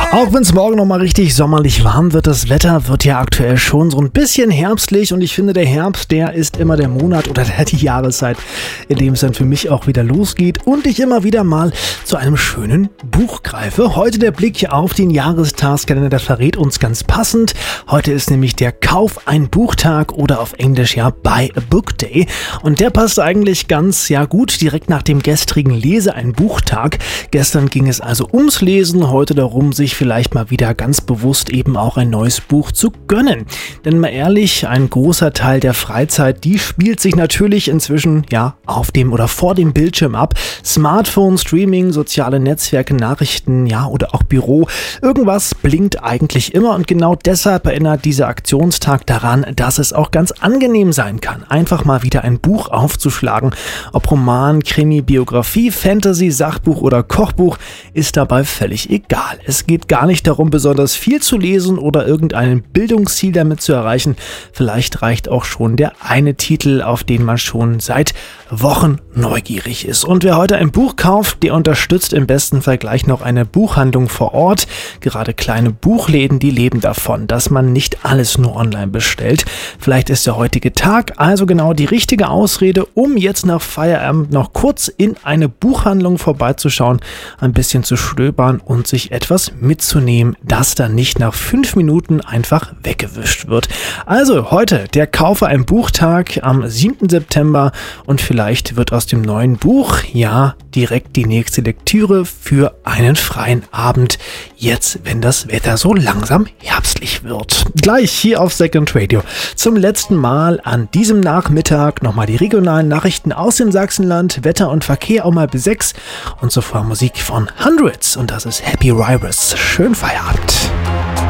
Auch wenn es morgen noch mal richtig sommerlich warm wird, das Wetter wird ja aktuell schon so ein bisschen herbstlich und ich finde, der Herbst, der ist immer der Monat oder die Jahreszeit, in dem es dann für mich auch wieder losgeht und ich immer wieder mal zu einem schönen Buch greife. Heute der Blick auf den Jahrestagskalender, der verrät uns ganz passend. Heute ist nämlich der Kauf ein Buchtag oder auf Englisch ja Buy a Book Day und der passt eigentlich ganz gut direkt nach dem gestrigen Lese ein Buchtag. Gestern ging es also ums Lesen, heute darum, sich vielleicht mal wieder ganz bewusst eben auch ein neues Buch zu gönnen. Denn mal ehrlich, ein großer Teil der Freizeit, die spielt sich natürlich inzwischen auf dem oder vor dem Bildschirm ab. Smartphone, Streaming, soziale Netzwerke, Nachrichten, oder auch Büro. Irgendwas blinkt eigentlich immer und genau deshalb erinnert dieser Aktionstag daran, dass es auch ganz angenehm sein kann, einfach mal wieder ein Buch aufzuschlagen. Ob Roman, Krimi, Biografie, Fantasy, Sachbuch oder Kochbuch, ist dabei völlig egal. Es geht gar nicht darum, besonders viel zu lesen oder irgendein Bildungsziel damit zu erreichen. Vielleicht reicht auch schon der eine Titel, auf den man schon seit Wochen neugierig ist. Und wer heute ein Buch kauft, der unterstützt im besten Fall gleich noch eine Buchhandlung vor Ort. Gerade kleine Buchläden, die leben davon, dass man nicht alles nur online bestellt. Vielleicht ist der heutige Tag also genau die richtige Ausrede, um jetzt nach Feierabend noch kurz in eine Buchhandlung vorbeizuschauen, ein bisschen zu stöbern und sich etwas mitzunehmen, das dann nicht nach 5 Minuten einfach weggewischt wird. Also heute der Kaufe ein Buchtag am 7. September und vielleicht wird aus dem neuen Buch direkt die nächste Lektüre für einen freien Abend, jetzt wenn das Wetter so langsam herbstlich wird. Gleich hier auf Second Radio. Zum letzten Mal an diesem Nachmittag nochmal die regionalen Nachrichten aus dem Sachsenland, Wetter und Verkehr auch mal bis 6 und zuvor Musik von Hundreds und das ist Happy Virus. Schönen Feierabend.